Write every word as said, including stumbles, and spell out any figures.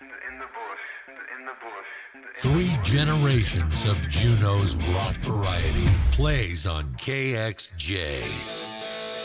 in the bush, in the bush. Three generations of Juneau's rock variety plays on K X J.